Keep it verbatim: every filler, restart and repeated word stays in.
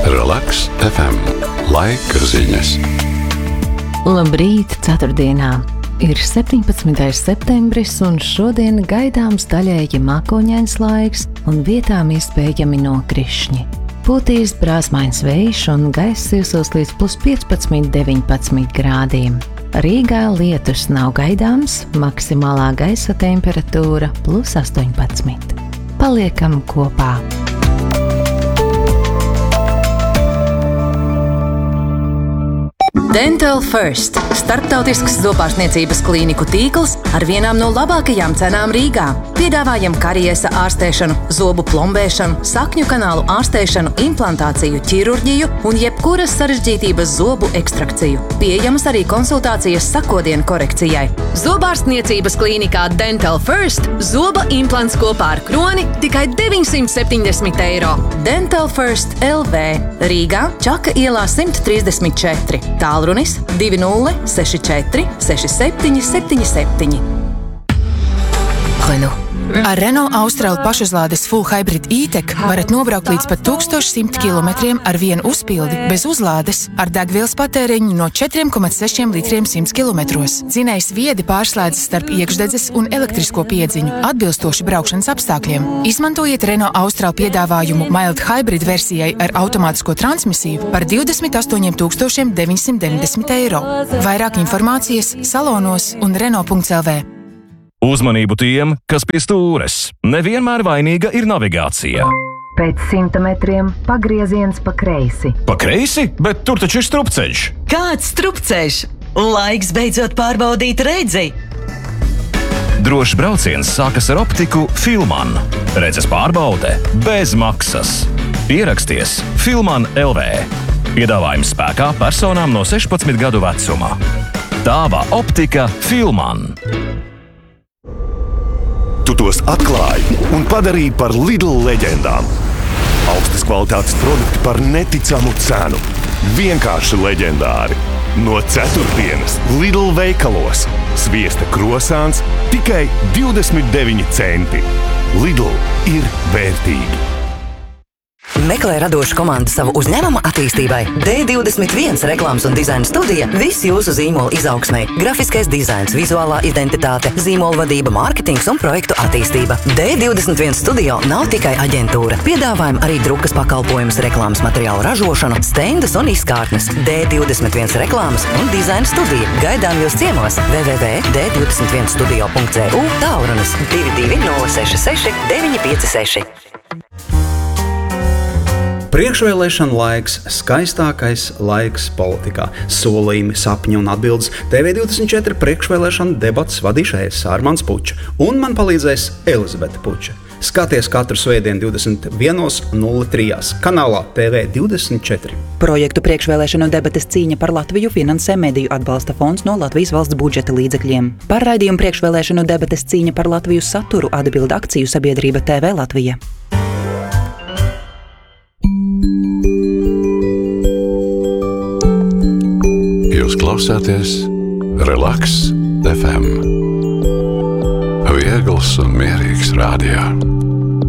Relaks F M. Laika ziņas. Labrīt, ceturtdienā. Ir septiņpadsmitais septembris un šodien gaidāms daļēji mākoņains laiks un vietām iespējami nokrišņi. Pūtīs brāzmains vējš un gaiss silsos līdz plus piecpadsmit deviņpadsmit grādiem. Rīgā lietus nav gaidāms, maksimālā gaisa temperatūra plus astoņpadsmit. Paliekam kopā! Dental First – starptautisks zobārstniecības klīniku tīkls ar vienām no labākajām cenām Rīgā. Piedāvājam kariesa ārstēšanu, zobu plombēšanu, sakņu kanālu ārstēšanu, implantāciju, ķirurģiju un jebkuras sarežģītības zobu ekstrakciju. Pieejamas arī konsultācijas sakodienu korekcijai. Zobārstniecības klīnikā Dental First zoba implants kopā ar kroni tikai deviņsimt septiņdesmit eiro. Dental First L V Rīgā, Čaka ielā simt trīsdesmit četri. Tālrunis divi nulle seši četri seši septiņi septiņi septiņi. Renault. Ar Renault Austral pašuzlādes Full Hybrid E-Tech varat nobraukt līdz pat tūkstoš simt kilometriem ar vienu uzpildi bez uzlādes ar degvielas patēriņu no četri komats seši litriem simts kilometros. Dzinējs viedi pārslēdzas starp iekšdedzes un elektrisko piedziņu, atbilstoši braukšanas apstākļiem. Izmantojiet Renault Austral piedāvājumu Mild Hybrid versijai ar automātisko transmisiju par divdesmit astoņiem tūkstošiem deviņsimt deviņdesmit eiro. Vairāk informācijas salonos un renault punkts l v. Uzmanību tiem, kas pie stūres. Nevienmēr vainīga ir navigācija. Pēc simta metriem pagrieziens pa kreisi. Pa kreisi? Bet tur taču ir strupceļš. Kāds strupceļš? Laiks beidzot pārbaudīt redzi. Drošs brauciens sākas ar optiku Filman. Redzes pārbaude bez maksas. Pieraksties Filman L V. Piedāvājums spēkā personām no sešpadsmit gadu vecuma. Tava optika Filman. Tu tos atklāji un padarīji par Lidl leģendām. Augstas kvalitātes produkti par neticamu cenu. Vienkārši leģendāri. No ceturtdienas Lidl veikalos. Sviesta krosāns tikai divdesmit deviņi centi. Lidl ir vērtīgi. Meklē radošu komandu savu uzņēmumu attīstībai. D divdesmit viens reklāmas un dizaina studija – viss jūsu zīmola izaugsmē. Grafiskais dizains, vizuālā identitāte, zīmola vadība, mārketings un projektu attīstība. D divdesmit viens studio nav tikai aģentūra. Piedāvājam arī drukas pakalpojumus, reklāmas materiālu ražošanu, stendus un izkārtnes. D divdesmit viens reklāmas un dizaina studija. Gaidām jūs ciemos w w w punkt d divdesmit viens studio punkt c u, tālrunis divi divi nulle seši seši deviņi pieci seši. Priekšvēlēšana laiks – skaistākais laiks politikā. Solījumi, sapņi un atbildes. T V divdesmit četri priekšvēlēšana debats vadīšu es, Armands Puča, un man palīdzēs Elizabete Puča. Skaties katru svētdienu divdesmit viens nulle tri kanālā T V divdesmit četri. Projektu priekšvēlēšanu debates cīņa par Latviju finansē Mediju atbalsta fonds no Latvijas valsts budžeta līdzekļiem. Par raidījumu priekšvēlēšanu debates cīņa par Latviju saturu atbilda akciju sabiedrība T V Latvija. Jūs klausāties Relaks F M. Viegls un mierīgs radio.